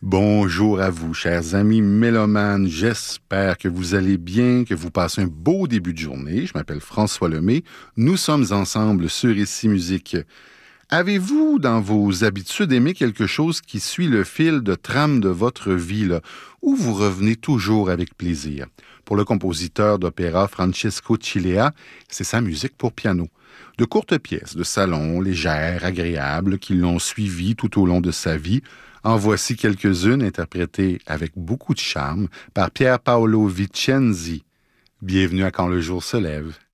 Bonjour à vous, chers amis mélomanes. J'espère que vous allez bien, que vous passez un beau début de journée. Je m'appelle François Lemay. Nous sommes ensemble sur Ici Musique. Avez-vous, dans vos habitudes, aimé quelque chose qui suit le fil de trame de votre vie, là, où vous revenez toujours avec plaisir? Pour le compositeur d'opéra Francesco Cilea, c'est sa musique pour piano. De courtes pièces de salon, légères, agréables, qui l'ont suivi tout au long de sa vie. En voici quelques-unes interprétées avec beaucoup de charme par Pier Paolo Vicenzi. Bienvenue à Quand le jour se lève.